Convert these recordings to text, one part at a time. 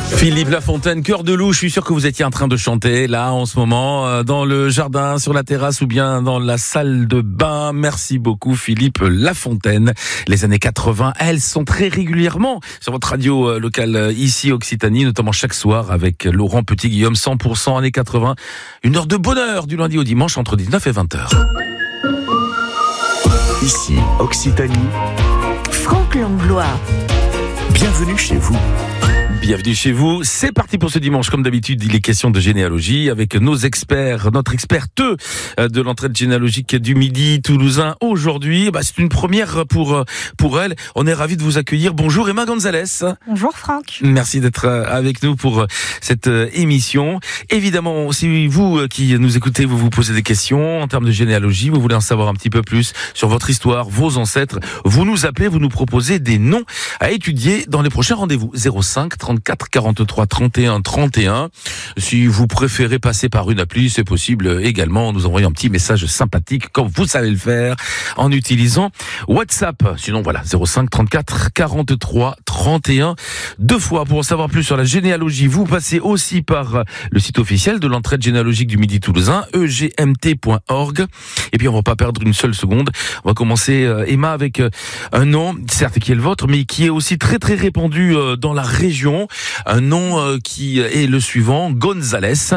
Philippe Lafontaine, Cœur de loup, je suis sûr que vous étiez en train de chanter là en ce moment dans le jardin, sur la terrasse ou bien dans la salle de bain. Merci beaucoup Philippe Lafontaine. Les années 80, elles sont très régulièrement sur votre radio locale ici Occitanie, notamment chaque soir avec Laurent Petit-Guillaume, 100% années 80. Une heure de bonheur du lundi au dimanche entre 19 et 20h. Ici Occitanie, Franck Langlois. bienvenue chez vous. Bienvenue chez vous. C'est parti pour ce dimanche. Comme d'habitude, il est question de généalogie avec nos experts, notre experte de l'entraide généalogique du Midi toulousain. Aujourd'hui, c'est une première pour elle. On est ravis de vous accueillir. Bonjour Emma Gonzalez. Bonjour Franck. Merci d'être avec nous pour cette émission. Évidemment, si vous qui nous écoutez, vous vous posez des questions en termes de généalogie, vous voulez en savoir un petit peu plus sur votre histoire, vos ancêtres, vous nous appelez, vous nous proposez des noms à étudier dans les prochains rendez-vous. 05 34 43 31 31. Si vous préférez passer par une appli, c'est possible également. Nous envoyons un petit message sympathique, comme vous savez le faire, en utilisant WhatsApp. Sinon, voilà, 05 34 43 31. Deux fois pour en savoir plus sur la généalogie. Vous passez aussi par le site officiel de l'entraide généalogique du Midi toulousain, egmt.org. Et puis, on va pas perdre une seule seconde. On va commencer, Emma, avec un nom, certes, qui est le vôtre, mais qui est aussi très, très répandu dans la région. Un nom qui est le suivant, Gonzalez,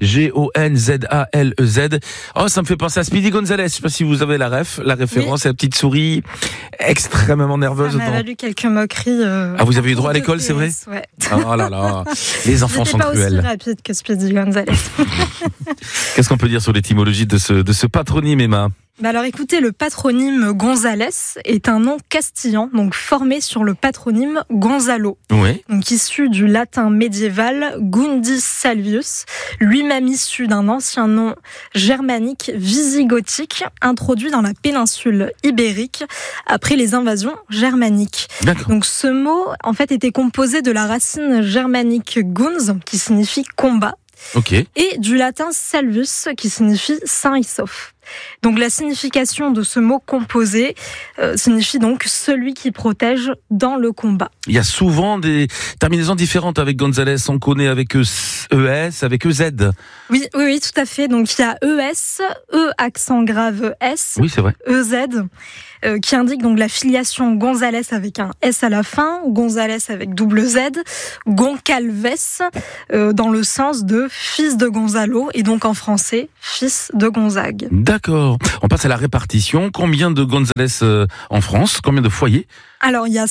Gonzalez. Oh, ça me fait penser à Speedy Gonzalez. Je sais pas si vous avez la référence, oui. La petite souris extrêmement nerveuse. Ça m'a valu quelques moqueries. Vous avez eu droit à l'école, c'est vrai? Ouais. Oh là là, les enfants sont cruels. J'étais pas aussi rapide que Speedy Gonzalez. Qu'est-ce qu'on peut dire sur l'étymologie de ce patronyme, Emma? Alors écoutez, le patronyme Gonzalez est un nom castillan, donc formé sur le patronyme Gonzalo, oui. Donc issu du latin médiéval Gundis Salvius, lui-même issu d'un ancien nom germanique visigothique introduit dans la péninsule ibérique après les invasions germaniques. D'accord. Donc ce mot en fait était composé de la racine germanique gunz qui signifie combat. Okay. Et du latin salvus qui signifie sain et sauf. Donc la signification de ce mot composé signifie donc celui qui protège dans le combat. Il y a souvent des terminaisons différentes avec Gonzalez. On connaît avec ES, avec EZ. Oui, tout à fait. Donc il y a ES, E accent grave S, oui, c'est vrai. EZ, qui indique donc la filiation Gonzalez avec un S à la fin, Gonzalez avec double Z, Goncalves dans le sens de fils de Gonzalo et donc en français fils de Gonzague. D'accord. On passe à la répartition. Combien de Gonzalez en France? Combien de foyers? Alors, il y a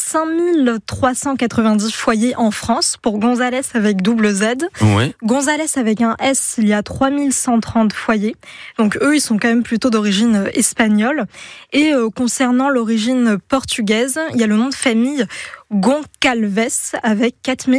5390 foyers en France pour Gonzalez avec double Z. Oui. Gonzalez avec un S, il y a 3130 foyers. Donc, eux, ils sont quand même plutôt d'origine espagnole. Et concernant l'origine portugaise, il y a le nom de famille Goncalves avec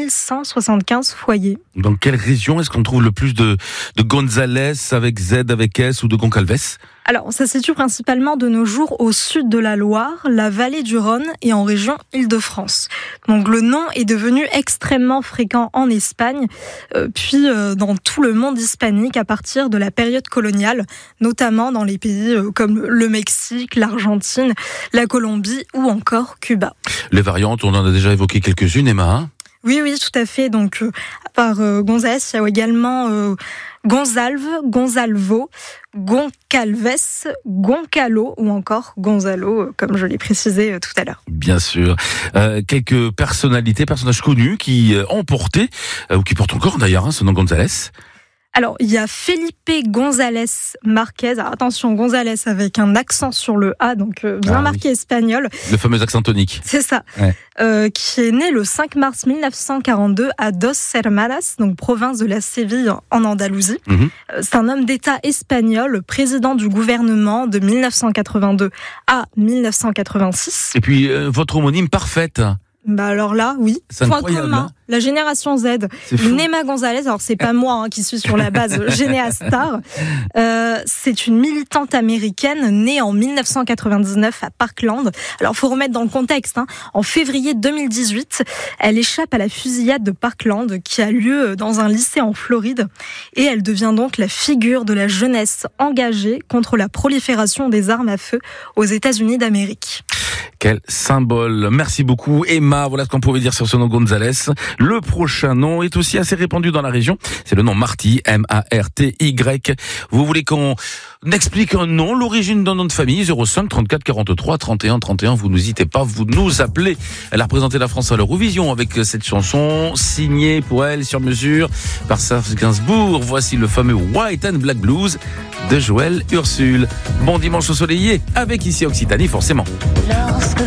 4175 foyers. Dans quelle région est-ce qu'on trouve le plus de Gonzalez avec Z, avec S ou de Goncalves? Alors, ça se situe principalement de nos jours au sud de la Loire, la vallée du Rhône et en région Île-de-France. Donc, le nom est devenu extrêmement fréquent en Espagne, puis dans tout le monde hispanique à partir de la période coloniale, notamment dans les pays comme le Mexique, l'Argentine, la Colombie ou encore Cuba. Les variantes, on en a déjà évoqué quelques-unes, Emma, hein? Oui, tout à fait. Donc, à part Gonzalez, il y a également Gonzalve, Gonzalvo, Goncalves, Goncalo ou encore Gonzalo, comme je l'ai précisé tout à l'heure. Bien sûr. Quelques personnages connus qui ont porté, ou qui portent encore d'ailleurs, ce nom Gonzalez. Alors, il y a Felipe González Marquez. Alors, attention, Gonzalez avec un accent sur le A, donc bien marqué espagnol. Le fameux accent tonique. C'est ça. Ouais. Qui est né le 5 mars 1942 à Dos Hermanas, donc province de la Séville en Andalousie. Mmh. C'est un homme d'État espagnol, président du gouvernement de 1982 à 1986. Et puis, votre homonyme parfaite. Alors là, oui. C'est Point incroyable, commun, hein. la génération Z. Une Emma Gonzalez, alors c'est pas moi qui suis sur la base Généastar. C'est une militante américaine née en 1999 à Parkland. Alors faut remettre dans le contexte. En février 2018, elle échappe à la fusillade de Parkland qui a lieu dans un lycée en Floride. Et elle devient donc la figure de la jeunesse engagée contre la prolifération des armes à feu aux États-Unis d'Amérique. Quel symbole. Merci beaucoup, Emma. Emma, voilà ce qu'on pouvait dire sur ce nom Gonzalez. Le prochain nom est aussi assez répandu dans la région. C'est le nom Marty, M-A-R-T-Y. Vous voulez qu'on explique un nom, l'origine d'un nom de famille? 05 34 43 31 31. Vous n'hésitez pas, vous nous appelez. Elle a représenté la France à l'Eurovision avec cette chanson signée pour elle sur mesure par Serge Gainsbourg. Voici le fameux White and Black Blues de Joël Ursule. Bon dimanche ensoleillé avec ici Occitanie forcément.